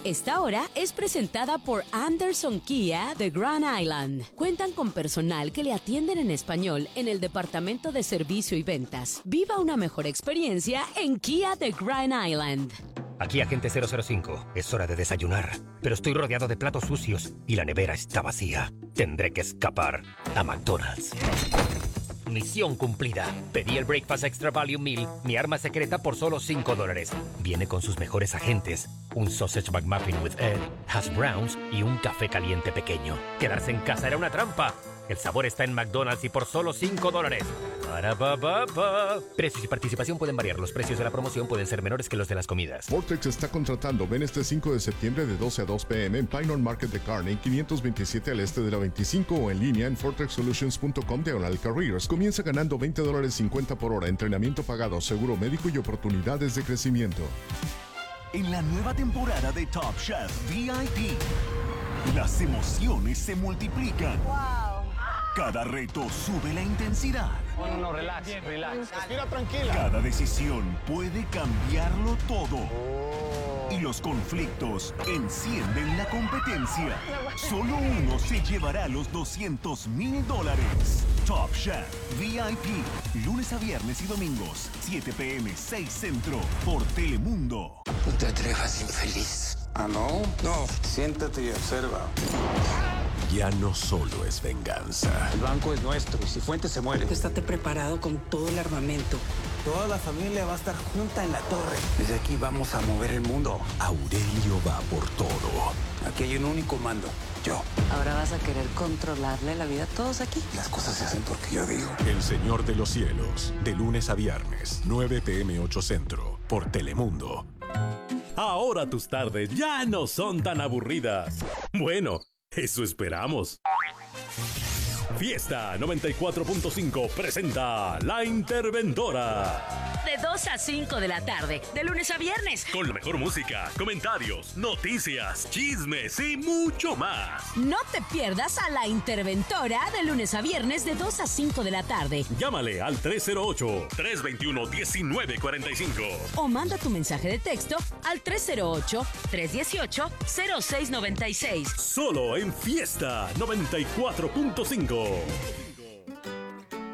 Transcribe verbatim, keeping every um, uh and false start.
Esta hora es presentada por Anderson Kia de Grand Island. Cuentan con personal que le atienden en español en el departamento de servicio y ventas. Viva una mejor experiencia en Kia de Grand Island. Aquí agente cero cero cinco. Es hora de desayunar, pero estoy rodeado de platos sucios y la nevera está vacía. Tendré que escapar a McDonald's. Misión cumplida. Pedí el Breakfast Extra Value Meal, mi arma secreta, por solo cinco dólares. Viene con sus mejores agentes, un Sausage McMuffin with Egg, hash browns y un café caliente pequeño. Quedarse en casa era una trampa. El sabor está en McDonald's y por solo cinco dólares. Para pa, pa, pa. Precios y participación pueden variar. Los precios de la promoción pueden ser menores que los de las comidas. Vortex está contratando. Ven este cinco de septiembre de doce a dos p m en Pinehorn Market de Kearney, quinientos veintisiete al este de la veinticinco, o en línea en fortrex solutions punto com diagonal careers. Comienza ganando veinte dólares cincuenta por hora, entrenamiento pagado, seguro médico y oportunidades de crecimiento. En la nueva temporada de Top Chef V I P, las emociones se multiplican. Wow. Cada reto sube la intensidad. No, no, relax, relax. Respira tranquila. Cada decisión puede cambiarlo todo. Y los conflictos encienden la competencia. Solo uno se llevará los doscientos mil dólares. Top Chef V I P. Lunes a viernes y domingos, siete p m, seis Centro, por Telemundo. No te atrevas, infeliz. ¿Ah, no? No. Siéntate y observa. Ya no solo es venganza. El banco es nuestro y si Fuentes se muere... Estate preparado con todo el armamento. Toda la familia va a estar junta en la torre. Desde aquí vamos a mover el mundo. Aurelio va por todo. Aquí hay un único mando, yo. Ahora vas a querer controlarle la vida a todos aquí. Las cosas se hacen porque yo digo. El Señor de los Cielos, de lunes a viernes, nueve p m ocho Centro, por Telemundo. Ahora tus tardes ya no son tan aburridas. Bueno, eso esperamos. Fiesta noventa y cuatro punto cinco presenta La Interventora. De dos a cinco de la tarde, de lunes a viernes. Con la mejor música, comentarios, noticias, chismes y mucho más. No te pierdas a La Interventora de lunes a viernes de dos a cinco de la tarde. Llámale al tres cero ocho, tres dos uno, uno nueve cuatro cinco. O manda tu mensaje de texto al tres cero ocho, tres uno ocho, cero seis nueve seis. Solo en Fiesta noventa y cuatro punto cinco.